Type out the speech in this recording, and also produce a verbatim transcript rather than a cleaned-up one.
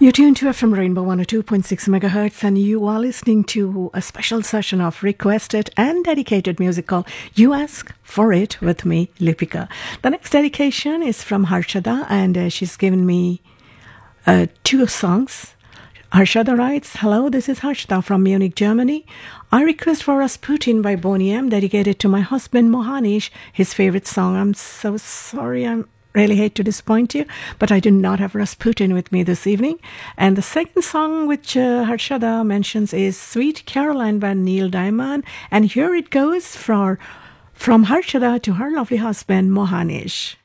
You're tuned to F M Rainbow one oh two point six megahertz, and you are listening to a special session of requested and dedicated music called You Ask For It with me, Lipika. The next dedication is from Harshada, and uh, she's given me uh, two songs. Harshada writes, "Hello, this is Harshada from Munich, Germany. I request for Rasputin by Boney M, dedicated to my husband Mohanish, his favorite song. I'm so sorry, I'm really hate to disappoint you, but I do not have Rasputin with me this evening." And the second song which uh, Harshada mentions is Sweet Caroline by Neil Diamond. And here it goes for, from Harshada to her lovely husband Mohanish.